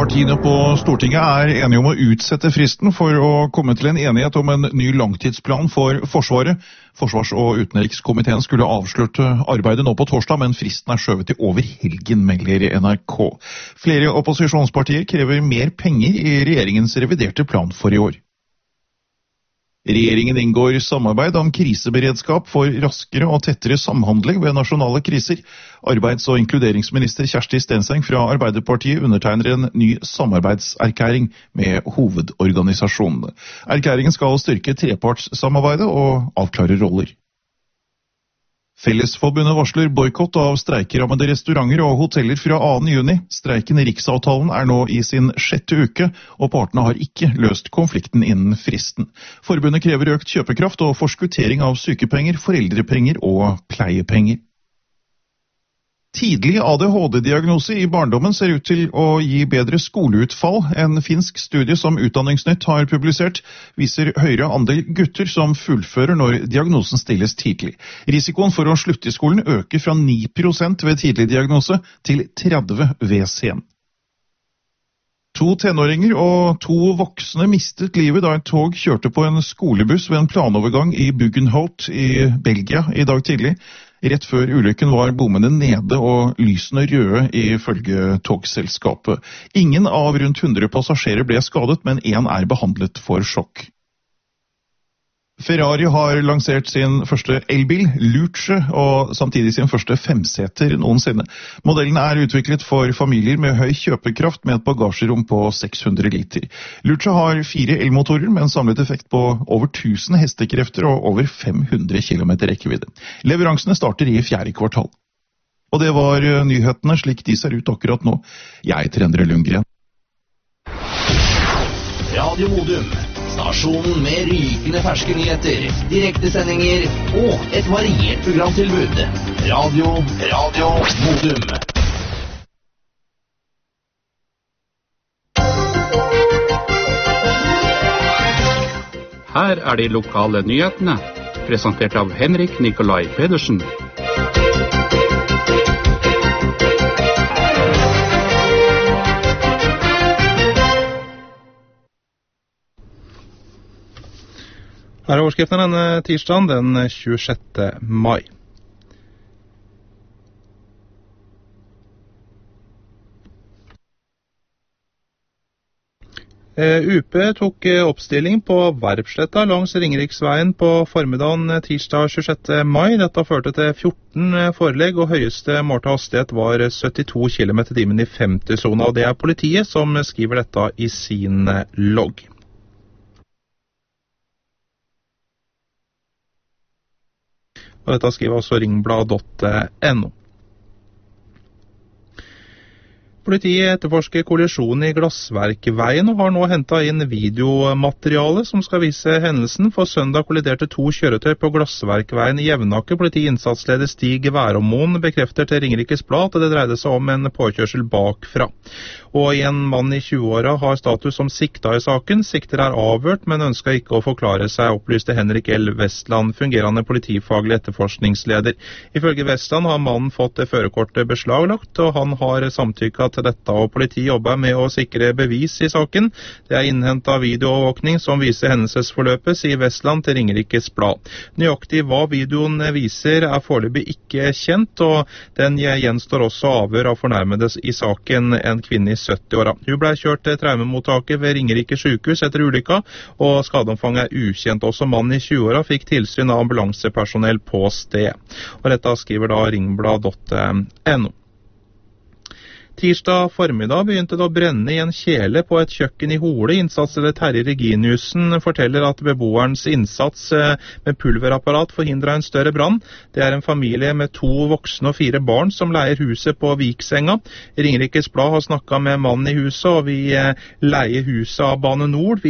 Partiene på Stortinget enige om å utsette fristen for å komme til en enighet om en ny langtidsplan for Forsvaret. Forsvars- og utenrikskomiteen skulle avslutte arbeidet nå på torsdag, men fristen skjøvet til over helgen, melder NRK. Flere opposisjonspartier krever mer penger i regjeringens reviderte plan for i år. Regjeringen inngår samarbeid om kriseberedskap for raskere og tettere samhandling ved nasjonale kriser. Arbeids- og inkluderingsminister Kjersti Stenseng fra Arbeiderpartiet undertegner en ny samarbeidserklæring med hovedorganisasjonene. Erklæringen skal styrke trepartssamarbeidet og avklare roller. Fellesforbundet varsler boikott av streikerammede restauranter og hoteller fra 2. juni. Streiken i Riksavtalen nå i sin 6. uke, og partene har ikke løst konflikten innen fristen. Forbundet krever økt kjøpekraft og forskuttering av sykepenger, foreldrepenger og pleiepenger. Tidlig ADHD-diagnose i barndommen ser ut til å gi bedre skoleutfall. En finsk studie som Utdanningsnytt har publisert, viser høyere andel gutter som fullfører når diagnosen stilles tidlig. Risikoen for å slutte i skolen øker fra 9% ved tidlig diagnose til 30% ved sen. 2 tenåringer og 2 voksne mistet livet da et tog kjørte på en skolebuss ved en planovergang i Buggenholt i Belgia i dag tidlig. Rett før ulykken var bommene nede og lysene røde ifølge togselskapet. Ingen av rundt 100 passasjerer ble skadet, men 1 behandlet for sjokk. Ferrari har lansert sin første elbil, Luce, og samtidig sin første 5-seter noensinne. Modellen utviklet for familier med høy kjøpekraft med et bagasjerom på 600 liter. Luce har 4 elmotorer med en samlet effekt på over 1000 hestekrefter og over 500 km rekkevidde. Leveransene starter i 4. kvartal. Og det var nyhetene slik de ser ut akkurat nå. Jeg heter Endre Lundgren. Radio Modum. Stasjonen med rykende ferske nyheter, direktesendinger og et variert programtilbud. Radio Modum. Her de lokale nyhetene, presentert av Henrik Nikolai Pedersen. Her overskriften denne tirsdagen, den 26. mai. UP tok oppstilling på Verpsletta langs Ringeriksveien på formiddagen tirsdag 26. mai. Dette førte til 14 forelegg, og høyeste målte hastighet var 72 km/t i 50-sona. Og det politiet som skriver dette i sin logg. Og dette skriver også ringblad.no. Politiet etterforsker kollisjonen i Glassverkveien og har nå hentet inn videomateriale som skal vise hendelsen. For søndag kolliderte 2 kjøretøy på Glassverkveien i Jevnaker. Politiinnsatsleder Stig Væromoen bekrefter til Ringerikes Blad at det dreide seg om en påkjørsel bakfra. Og en mann i 20-åra har status som sikta i saken. Sikter avhørt, men ønsker ikke å forklare seg, opplyste Henrik L. Vestland, fungerende politifaglig etterforskningsleder. Ifølge Vestland har mannen fått førerkortet beslaglagt, og han har samtykket til dette, og politiet jobber med å sikre bevis i saken. Det innhentet videoovervåkning som viser hendelsesforløpet, sier Vestland til Ringerikes Blad. Nøyaktig hva videoen viser foreløpig ikke kjent, og den gjenstår også avhør av fornærmede i saken, en kvinne i 70-åra. Hun ble kjørt til traumemottaket ved Ringerike sykehus etter ulykka, og skadeomfanget ukjent. Også mannen i 20-åra fikk tilsyn av ambulansepersonell på sted. Og dette skriver da ringblad.no. Tirsdag formiddag begynte det å brenne i en kjele på et kjøkken i Hole. Innsatsleder Terje Reginiussen forteller at beboerens innsats med pulverapparat forhindret en større brann. Det en familie med 2 voksne og 4 barn som leier huset på Viksenga. Ringerikes Blad har snakket med mannen i huset, og vi leier huset av Bane Nord.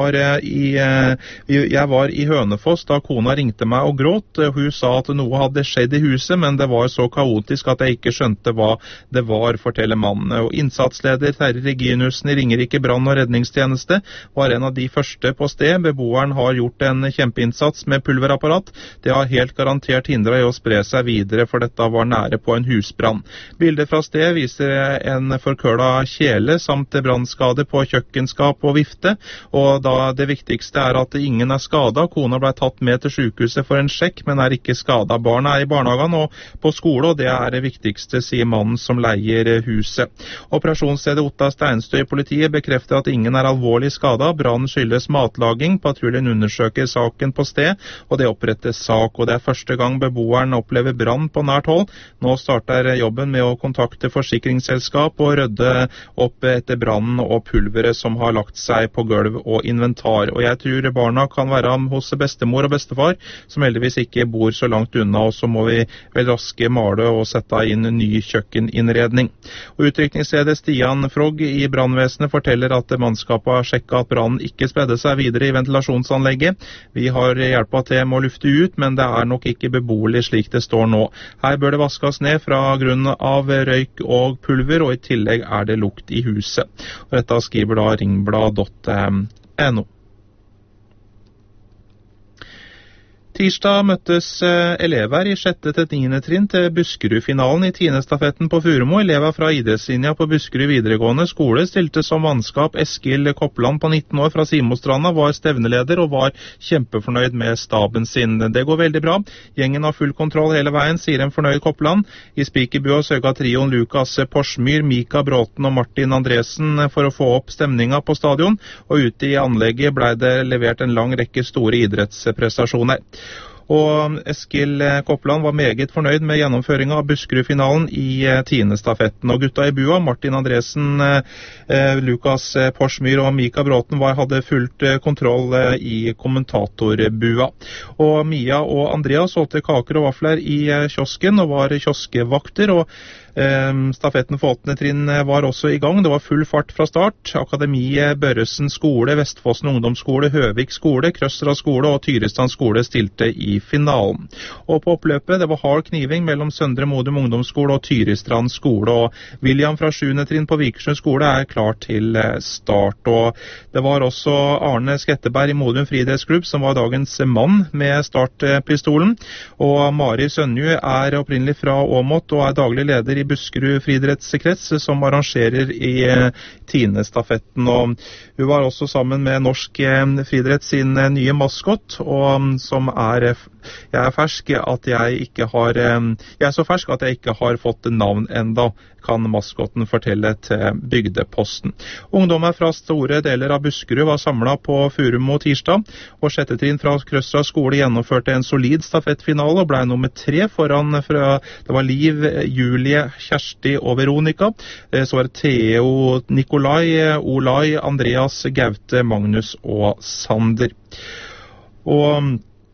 Jeg var i Hønefoss da kona ringte meg og gråt. Hun sa at noe hadde skjedd i huset, men det var så kaotisk at jeg ikke skjønte hva det var, forteller mann. Og innsatsleder Terje Reginussen i Ringerike brann- og redningstjeneste var en av de første på sted. Beboeren har gjort en kjempeinnsats med pulverapparat. Det har helt garantert hindret i å spre seg videre, for dette var nære på en husbrann. Bildet fra sted viser en forkøla kjele samt brannskade på kjøkkenskap og vifte, og da det viktigste er at ingen er skadet. Kona ble tatt med til sykehuset for en sjekk, men er ikke skadet. Barna er i barnehagen og på skole, og det er det viktigste, sier mannen som leier huset. Operasjonsstedet Otta Steinstø i politiet bekrefter at ingen er alvorlig skadet. Brannen skyldes matlaging. Patruljen undersøker saken på sted, og det opprettes sak. Og det er første gang beboeren opplever brann på nært hold. Nå starter jobben med å kontakte forsikringsselskap og rydde opp etter brannen og pulveret som har lagt seg på gulv og inventar. Og jeg tror barna kan være hos bestemor og bestefar, som heldigvis ikke bor så langt unna, og så må vi vel raske male og sette inn ny kjøkkeninnredning. Og utrykningsleder Stian Frogg i brannvesenet forteller at mannskapet har sjekket at brannen ikke spredde seg videre i ventilasjonsanlegget. Vi har hjulpet til med å lufte ut, men det er nok ikke beboelig slik det står nå. Her bør det vaskes ned fra grunn av røyk og pulver, og i tillegg er det lukt i huset. Og dette skriver da ringblad.no. Tirsdag møttes elever i 6. til 9. trinn til Buskerud-finalen i 10. stafetten på Furumo. Elever fra idrettslinja på Buskerud videregående skole stilte som mannskap. Eskil Koppland på 19 år fra Simostranda var stevneleder og var kjempefornøyd med staben sin. Det går veldig bra. Gjengen har full kontroll hele veien, sier en fornøyd Koppland. I Spikerbua søka trioen Lukas Porsmyr, Mika Bråten og Martin Andresen for å få opp stemninga på stadion, og ute i anlegget ble det levert en lang rekke store idrettsprestasjoner. Og Eskil Koppland var meget fornøyd med gjennomføringen av Buskerud-finalen i 10. stafetten. Og gutta i bua, Martin Andresen, Lukas Porsmyr og Mika Bråten hadde fullt kontroll i kommentatorbua. Og Mia og Andreas solgte kaker og vafler i kiosken og var kioskevakter, og stafetten for 8. trinn var også i gang. Det var full fart fra start. Akademiet, Børresen skole, Vestfossen ungdomsskole, Høvik skole, Krøsra skole og Tyrestan skole stilte i finalen. Og på oppløpet, det var hard kniving mellom Søndre Modum ungdomsskole og Tyristrand skole, og William fra 7. trinn på Vikersund skole er klar til start. Og det var også Arne Sketteberg i Modum friidrettsklubb som var dagens mann med startpistolen, og Mari Sønju er opprinnelig fra Åmot og er daglig leder i Buskerud friidrettskrets, som arrangerer i 10. stafetten. Og hun var også sammen med Norsk friidrett sin nye maskott, og som er jeg er så fersk at jeg ikke har fått navn enda, kan maskotten fortelle til Bygdeposten. Ungdommer fra store deler av Buskerud var samlet på Furumo tirsdag, og 6. trinn fra Krøsra skole gjennomførte en solid stafettfinale og ble nummer 3 foran det var Liv, Julie, Kjersti og Veronika. Så var det Theo, Nikolai, Olai, Andreas, Gaute, Magnus og Sander. Og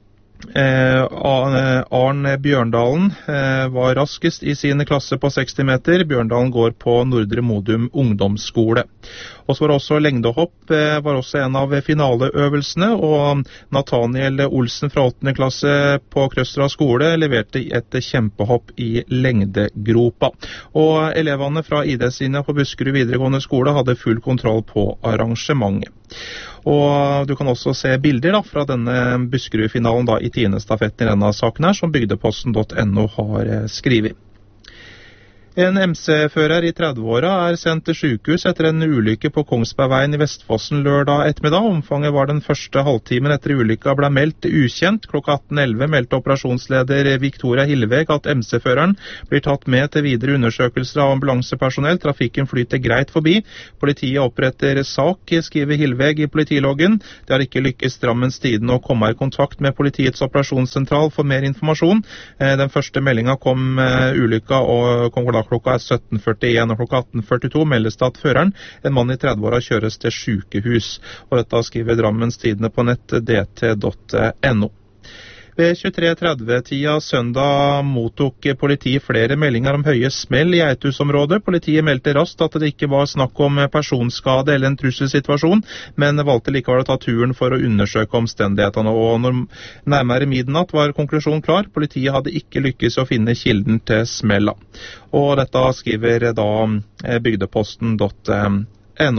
Arne Bjørndalen var raskest i sin klasse på 60 meter. Bjørndalen går på Nordre Modum ungdomsskole. Og så var det også lengdehopp, var også en av finaleøvelsene, og Nathaniel Olsen fra 8. klasse på Krøsra skole leverte et kjempehopp i lengdegropa. Og elevene fra idrettslinja på Buskerud videregående skole hadde full kontroll på arrangementet. Og du kan også se bilder fra denne Buskerud-finalen i 10. stafetten i denne saken her, som bygdeposten.no har skrevet. En MC-fører i 30-åra er sendt til sykehus etter en ulykke på Kongsbergveien i Vestfossen lørdag ettermiddag. Omfanget var den første halvtimen etter ulykka ble meldt ukjent. Klokka 18.11 meldte operasjonsleder Victoria Hilleveg at MC-føreren blir tatt med til videre undersøkelser av ambulansepersonell. Trafikken flyter greit forbi. Politiet oppretter sak, skriver Hilleveg i politiloggen. Det har ikke lykkes Drammens Tidende å komme i kontakt med politiets operasjonssentral for mer informasjon. Den første meldinga kom ulykka og kom klokka 17.41, og klokka 18.42 meldes det at føreren, en mann i 30-åra, kjøres til sykehus. Og dette skriver Drammens Tidende på nett dt.no. Ved 23:30-tida søndag mottok politiet flere meldinger om høye smell i Eitus-området. Politiet meldte raskt at det ikke var snakk om personskade eller en trusselsituasjon, men valgte likevel å ta turen for å undersøke omstendighetene. Og når nærmere midnatt var konklusjonen klar. Politiet hadde ikke lykkes å finne kilden til smella. Og dette skriver da bygdeposten.no.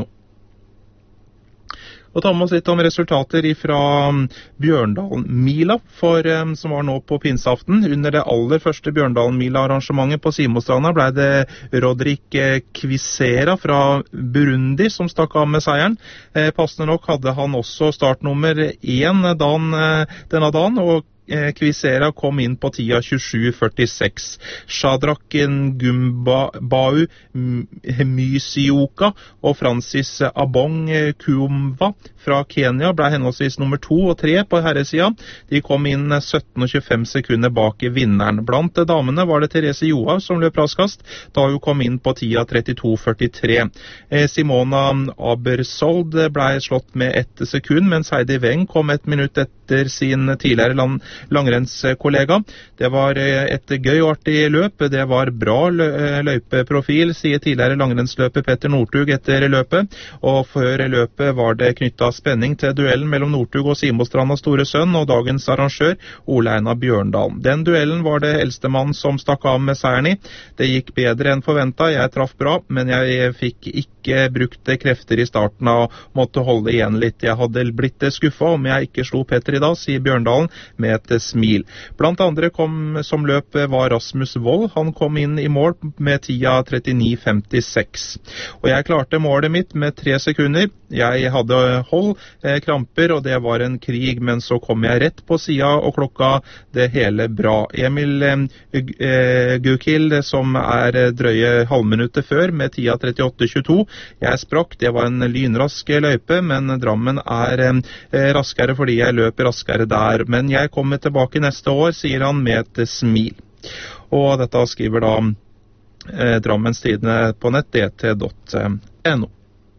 Og tar med oss litt om resultater fra Bjørndalen-mila, som var nå på pinseaften. Under det aller første Bjørndalen-mila-arrangementet på Simostranda ble det Rodrik Kvisera fra Burundi som stakk av med seieren. Passende nok hadde han også startnummer 1 denne dagen, og Kvisera kom inn på tida 27:46. Shadrach Ngumbau Mysioka og Francis Abong Kumva fra Kenya ble henholdsvis nummer 2 og 3 på herresida. De kom inn 17 og 25 sekunder bak vinneren. Blant damene var det Therese Johaug som løp raskest, da hun kom inn på tida 32:43. Simona Abersold ble slått med 1 sekund, mens Heidi Weng kom 1 minutt etter sin tidligere langrennskollega. Det var et gøy og artig løp. Det var bra løypeprofil, sier tidligere langrennsløper Petter Northug etter løpet. Og før løpet var det knyttet spenning til duellen mellom Northug og Simostrandas store sønn og dagens arrangør, Ole Einar Bjørndalen. Den duellen var det eldstemann som stakk av med seieren i. Det gikk bedre enn forventet. Jeg traff bra, men jeg fikk ikke brukt krefter i starten og måtte holde igjen litt. Jeg hadde blitt skuffet om jeg ikke slo Petter i dag, sier Bjørndalen med et smil. Blant andre som løp var Rasmus Wold. Han kom inn i mål med tida 39:56. Og jeg klarte målet mitt med 3 sekunder. Jeg hadde hold, kramper, og det var en krig, men så kom jeg rett på sida og klokka det hele bra. Emil Gukil, som drøye halvminuttet før, med tida 38:22. Jeg sprakk, det var en lynrask løype, men Drammen raskere fordi jeg løper raskere der. Men jeg kommer tilbake neste år, sier han med et smil. Og dette skriver da Drammens Tidende på nett, dt.no.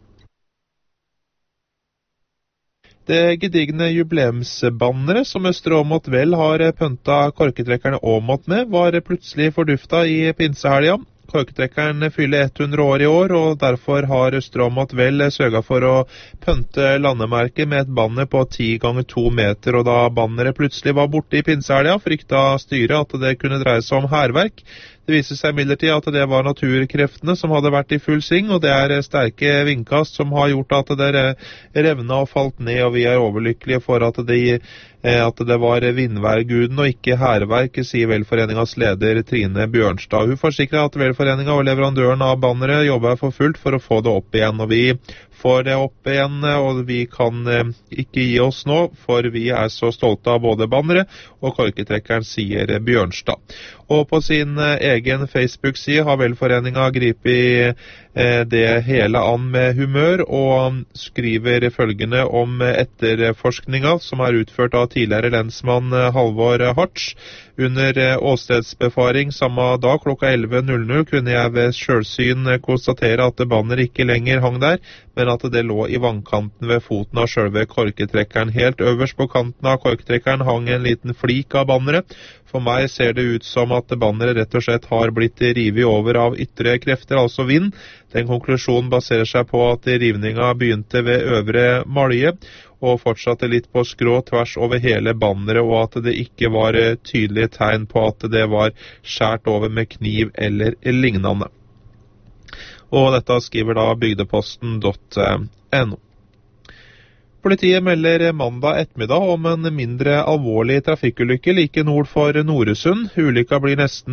Det gedigne jubileumsbannere som Østre Åmot vel har pønta korketrekkerne Åmot med, var plutselig fordufta i pinsehelga. Korketrekkeren fyller 100 år i år, og derfor har Østre Åmot vel sørget for å pønte landemerket med et banner på 10 ganger 2 meter, og da banneret plutselig var borte i pinsehelga, frykta styret at det kunne dreie seg om hærverk. Det viser seg imidlertid at det var naturkreftene som hadde vært i full sving, og det sterke vindkast som har gjort at det revna og falt ned, og vi overlykkelige for at det var vindværguden og ikke hærverk, sier velforeningas leder Trine Bjørnstad. Hun forsikrer at velforeninga og leverandøren av bannere jobber for fullt for å få det opp igjen, og vi får det opp igjen, og vi kan ikke gi oss nå, for vi så stolte av både bannere og korketrekkeren, sier Bjørnstad. Og på sin egen Facebook-side har velforeninga gripet det hele an med humør, og skriver følgende om etterforskninga som utført av tidligere lensmann Halvor Hartz. Under åstedsbefaring samme dag klokka 11:00 kunne jeg ved selvsyn konstatere at banner ikke lenger hang der, men at det lå i vannkanten ved foten av selve korketrekkeren. Helt øverst på kanten av korketrekkeren hang en liten flik av banneret. For meg ser det ut som at banneret rett og slett har blitt rivet over av ytre krefter, altså vind. Den konklusjonen baserer seg på at rivninga begynte ved øvre malje, og fortsatte litt på skrå tvers over hele banneret, og at det ikke var tydelige tegn på at det var skjært over med kniv eller lignende. Og dette skriver da bygdeposten.no. Politiet melder mandag ettermiddag om en mindre alvorlig trafikkulykke like nord for Noresund. Ulykka blir nesten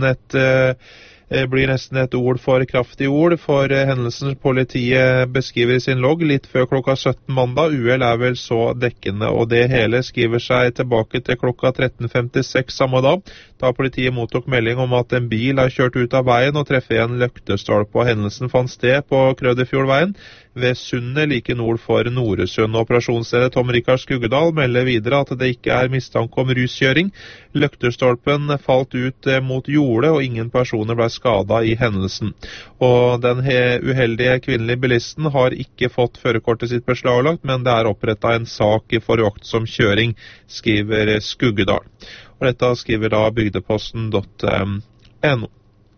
et ord for kraftig ord, for hendelsen politiet beskriver i sin logg litt før klokka 17 mandag. Uhell vel så dekkende, og det hele skriver seg tilbake til klokka 13:56 samme dag, da politiet mottok melding om at en bil har kjørt ut av veien og treffet en løktestolpe, og hendelsen fant sted på Krøderfjordveien ved Sundet like nord for Noresund. Operasjonsleder Tom Rikard Skuggedal melder videre at det ikke mistanke om ruskjøring. Løktestolpen falt ut mot jordet, og ingen personer ble skadet i hendelsen. Og den uheldige kvinnelige bilisten har ikke fått førerkortet sitt beslaglagt, men det er opprettet en sak for uaktsom kjøring, skriver Skuggedal. Og dette skriver da bygdeposten.no.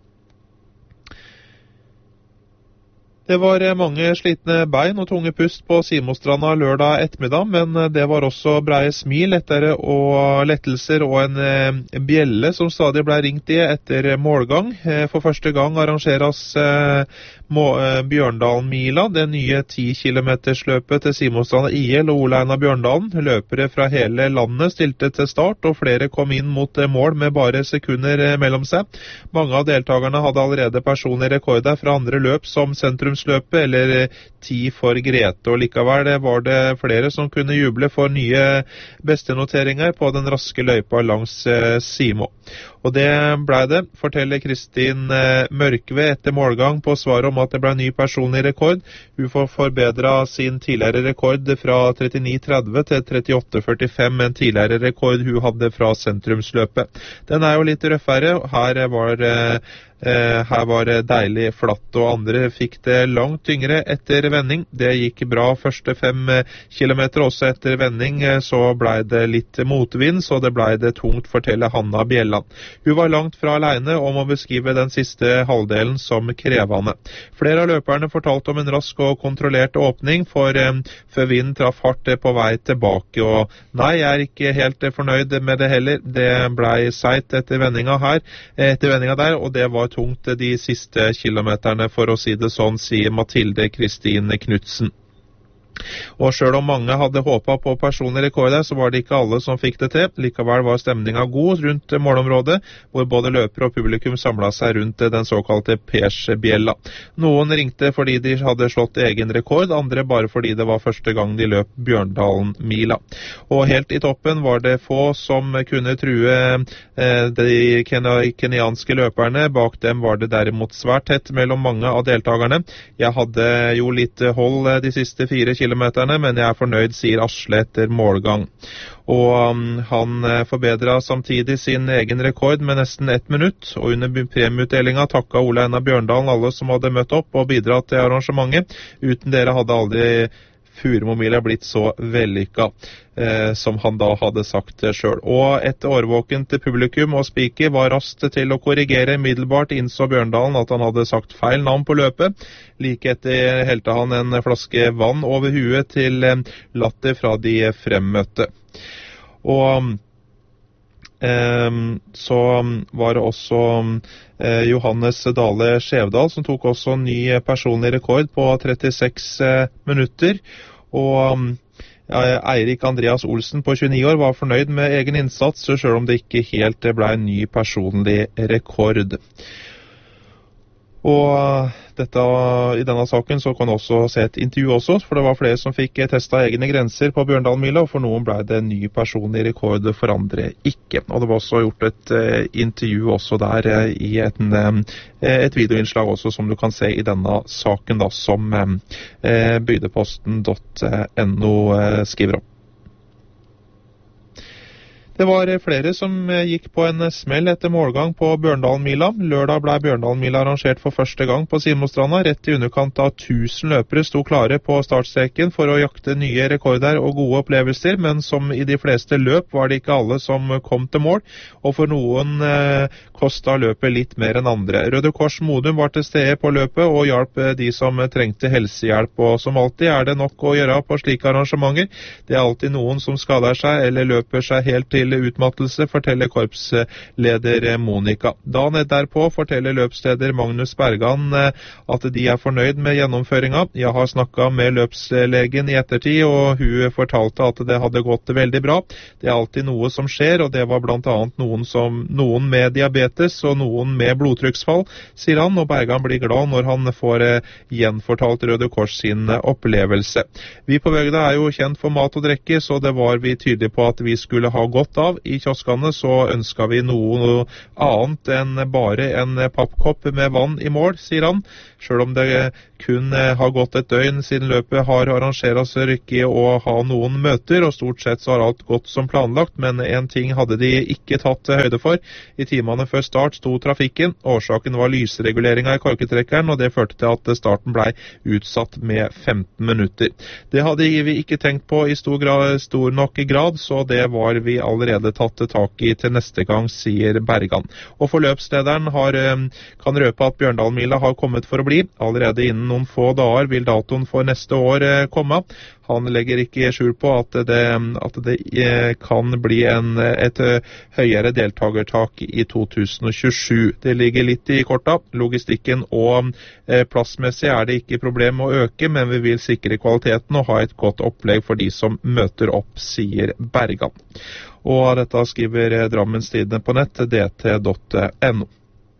Det var mange slitne bein og tunge pust på Simostranda lørdag ettermiddag, men det var også breie smil og lettelser og en bjelle som stadig ble ringt i etter målgang. For første gang arrangeres Bjørndalen-mila, det nye 10 km-løpet til Simostranda IL og Ole Einar Bjørndalen. Løpere fra hele landet stilte til start, og flere kom inn mot mål med bare sekunder mellom seg. Mange av deltakerne hadde allerede personlige rekorder fra andre løp som sentrumsløpet eller 10 for Grete, og likevel var det flere som kunne juble for nye bestenoteringer på den raske løypa langs Simo. Og det ble det, forteller Kristin Mørkve etter målgang på svar om at det ble ny personlig rekord. Hun får forbedret sin tidligere rekord fra 39,30 til 38,45, en tidligere rekord hun hadde fra sentrumsløpet. Den er jo litt røffere. Her var det deilig flatt, og andre fikk det langt tyngre etter vending. Det gikk bra første 5 kilometer, også etter vending så ble det litt motvind, så det ble det tungt, forteller Hanna Bjelland. Hun var langt fra alene om å beskrive den siste halvdelen som krevende. Flere av løperne fortalte om en rask og kontrollert åpning, før vinden traff hardt på vei tilbake, og nei, jeg er ikke helt fornøyd med det heller. Det ble seit etter vendinga der, og det var tungt de siste kilometerne, for å si det sånn, sier Mathilde Kristine Knudsen. Og selv om mange hadde håpet på personlig rekorder, så var det ikke alle som fikk det til. Likevel var stemningen god rundt målområdet, hvor både løpere og publikum samlet seg rundt den såkalte Persbjella. Noen ringte fordi de hadde slått egen rekord, andre bare fordi det var første gang de løp Bjørndalen-mila. Og helt i toppen var det få som kunne true de kenianske løperne. Bak dem var det derimot svært tett mellom mange av deltakerne. Jeg hadde jo litt hold de siste 4 kilometerne, men jeg er fornøyd, sier Asle etter målgang. Og han forbedret samtidig sin egen rekord med nesten 1 minutt, og under premieutdelinga takket Ole Einar Bjørndalen alle som hadde møtt opp og bidratt til arrangementet. Uten dere hadde aldri Furumomila blitt så vellykka, som han da hadde sagt selv. Og et årvåkent publikum og speaker var raskt til å korrigere. Middelbart innså Bjørndalen at han hadde sagt feil navn på løpet. Like etter helte han en flaske vann over huet til latter fra de fremmøtte. Og så var det også Johannes Dale Skjevdal som tok også ny personlig rekord på 36 minutter, og Eirik Andreas Olsen på 29 år var fornøyd med egen innsats, selv om det ikke helt ble en ny personlig rekord. Og i denne saken så kan du også se et intervju også, for det var flere som fikk testet egne grenser på Bjørndalen-mila, og for noen ble det en ny personlig rekord, for andre ikke. Og det var også gjort et intervju også der i et videoinnslag også, som du kan se i denne saken da, som bygdeposten.no skriver om. Det var flere som gikk på en smell etter målgang på Bjørndalen-mila. Lørdag ble Bjørndalen-mila arrangert for første gang på Simostranda. Rett i underkant av 1000 løpere sto klare på startstreken for å jakte nye rekorder og gode opplevelser, men som i de fleste løp var det ikke alle som kom til mål, og for noen kostet løpet litt mer enn andre. Røde Kors Modum var til stede på løpet og hjalp de som trengte helsehjelp, og som alltid er det nok å gjøre på slike arrangementer. Det er alltid noen som skader seg eller løper seg helt til utmattelse, forteller korpsleder Monika. Dagen derpå forteller løpsleder Magnus Bergan at de er fornøyd med gjennomføringa. Jeg har snakket med løpslegen i ettertid, og hun fortalte at det hadde gått veldig bra. Det er alltid noe som skjer, og det var blant annet noen med diabetes og noen med blodtrykksfall, sier han, og Bergan blir glad når han får gjenfortalt Røde Kors sin opplevelse. Vi på Bygda er jo kjent for mat og drikke, så det var vi tydelige på at vi skulle ha godt av. I kioskene så ønsket vi noe annet enn bare en pappkopp med vann i mål, sier han. Selv om det kun har gått et døgn siden løpet har arrangeret oss rykke å ha noen møter, og stort sett så har alt gått som planlagt, men en ting hadde de ikke tatt høyde for. I timene før start sto trafikken. Årsaken var lysreguleringen i korketrekkeren, og det førte til at starten ble utsatt med 15 minutter. Det hadde vi ikke tenkt på i stor nok grad, så det var vi allerede tatt tak i til neste gang, sier Bergan. Og forløpslederen kan røpe at Bjørndalmila har kommet for å bli. Allerede innen noen få dager vil datoen for neste år komme. Han legger ikke skjul på at det kan bli et høyere deltagertak i 2027. Det ligger litt i korta. Logistikken og plassmessig er det ikke problem å øke, men vi vil sikre kvaliteten og ha et godt opplegg for de som møter opp, sier Bergan. Og dette skriver Drammens Tidende på nett, dt.no.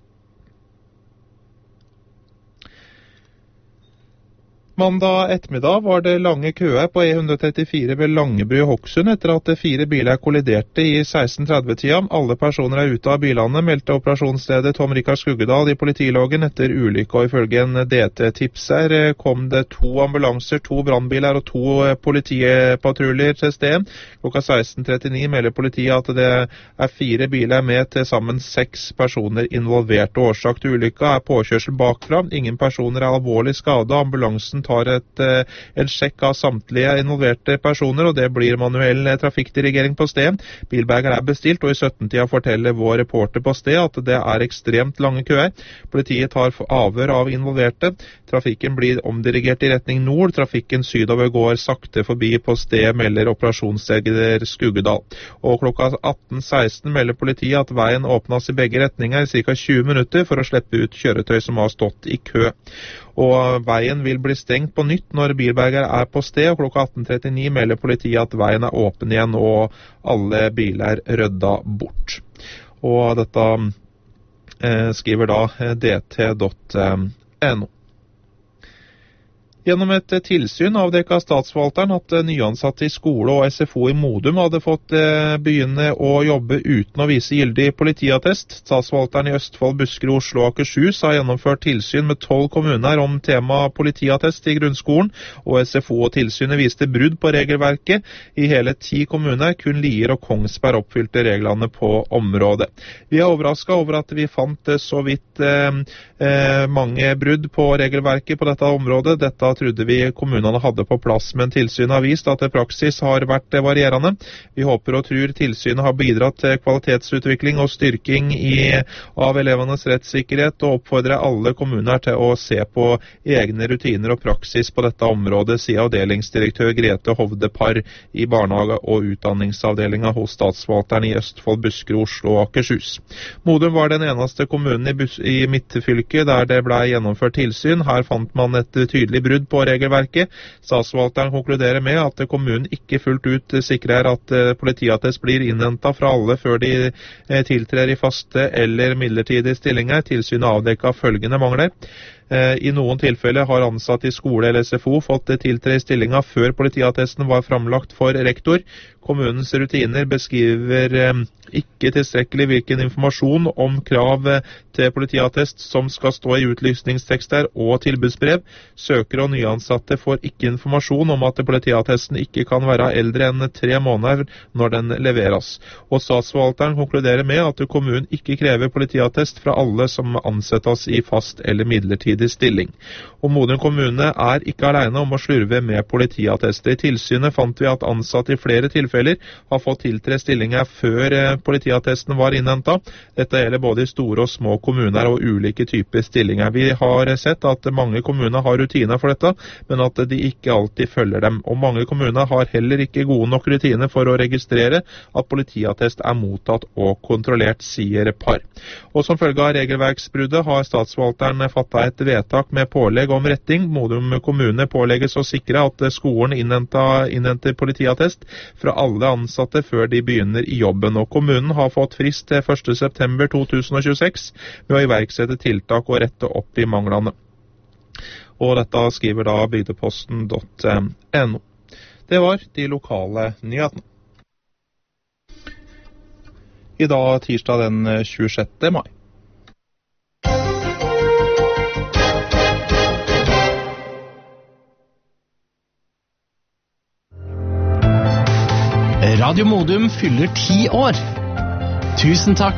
Mandag ettermiddag var det lange køer på E134 ved Langebru i Hokksund etter at 4 biler kolliderte i 16:30-tida. Alle personer ute av bilene, meldte operasjonsleder Tom Rikard Skuggedal i politiloggen etter ulykke, og ifølge en DT-tipser kom det 2 ambulanser, 2 brannbiler og 2 politipatruljer til stedet. Klokka 16:39 melder politiet at det 4 biler med til sammen 6 personer involvert. Årsak til ulykka påkjørsel bakfra. Ingen personer alvorlig skadet. Ambulansen tar en sjekk av samtlige involverte personer, og det blir manuell trafikkdirigering på sted. Bilberger bestilt, og i 17-tida forteller vår reporter på sted at det ekstremt lange køer. Politiet tar avhør av involverte. Trafikken blir omdirigert i retning nord. Trafikken sydover går sakte forbi på sted, melder operasjonsleder Skuggedal. Og klokka 18:16 melder politiet at veien åpnes i begge retninger i ca. 20 minutter for å slippe ut kjøretøy som har stått i kø. Og veien vil bli stengt på nytt når bilberger på sted, og klokka 18:39 melder politiet at veien åpen igjen og alle biler rydda bort. Og dette skriver da dt.no. Gjennom et tilsyn avdekket statsforvalteren at nyansatte i skole og SFO i Modum hadde fått begynne å jobbe uten å vise gyldig politiattest. Statsforvalteren i Østfold, Buskerud, Oslo og Akershus har gjennomført tilsyn med 12 kommuner om tema politiattest i grunnskolen, og SFO og tilsynet viste brudd på regelverket. I hele 10 kommuner, kun Lier og Kongsberg oppfylte reglene på området. Vi er overrasket over at vi fant så vidt mange brudd på regelverket på dette området. Dette trodde vi kommunene hadde på plass, men tilsynet har vist at praksis har vært varierende. Vi håper og tror tilsynet har bidratt til kvalitetsutvikling og styrking av elevenes rettssikkerhet, og oppfordrer alle kommuner til å se på egne rutiner og praksis på dette området, sier avdelingsdirektør Grete Hovde Parr i barnehage- og utdanningsavdelingen hos statsforvalteren i Østfold, Buskerud, Oslo og Akershus. Modum var den eneste kommunen i midtfylket der det ble gjennomført tilsyn. Her fant man et tydelig brudd på regelverket. Statsforvalteren konkluderer med at kommunen ikke fullt ut sikrer at politiattest blir innhentet fra alle før de tiltrer i faste eller midlertidige stillinger. Tilsynet avdekket følgende mangler. I noen tilfeller har ansatt i skole eller SFO fått tiltre i stillingen før politiattesten var framlagt for rektor. Kommunens rutiner beskriver ikke tilstrekkelig hvilken informasjon om krav til politiattest som skal stå i utlysningstekster og tilbudsbrev. Søkere og nyansatte får ikke informasjon om at politiattesten ikke kan være eldre enn 3 måneder når den leveres. Og statsforvalteren konkluderer med at kommunen ikke krever politiattest fra alle som ansettes i fast eller midlertidig stilling. Og Modum kommune ikke alene om å slurve med politiattester. I tilsynet fant vi at ansatte i flere tilfeller har fått tiltre stillinger før politiattesten var innhentet. Dette gjelder både i store og små kommuner og ulike typer stillinger. Vi har sett at mange kommuner har rutiner for dette, men at de ikke alltid følger dem. Og mange kommuner har heller ikke gode nok rutiner for å registrere at politiattest mottatt og kontrollert, sier Parr. Og som følge av regelverksbruddet har statsforvalteren fattet et vedtak med pålegg om retting. Modum kommune pålegges å sikre at skolen innhenter politiattest fra alle ansatte før de begynner i jobben, og kommunen har fått frist til 1. september 2026 med å iverksette tiltak og rette opp i manglene. Og dette skriver da bygdeposten.no. Det var de lokale nyhetene. i dag tirsdag den 26. mai. Radio Modum fyller 10 år. Tusen takk